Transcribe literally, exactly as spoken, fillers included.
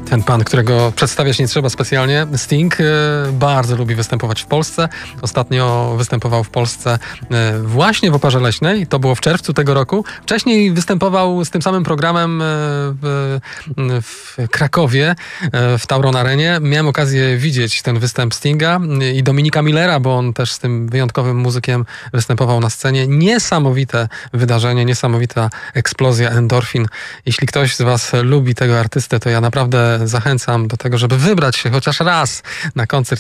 Ten pan, którego przedstawiać nie trzeba specjalnie, Sting, bardzo lubi występować w Polsce. Ostatnio występował w Polsce właśnie w Operze Leśnej. To było w czerwcu tego roku. Wcześniej występował z tym samym programem w, w Krakowie, w Tauron Arenie. Miałem okazję widzieć ten występ Stinga i Dominika Millera, bo on też z tym wyjątkowym muzykiem występował na scenie. Niesamowite wydarzenie, niesamowita eksplozja endorfin. Jeśli ktoś z was lubi tego artystę, to ja naprawdę zachęcam do tego, żeby wybrać się chociaż raz na koncert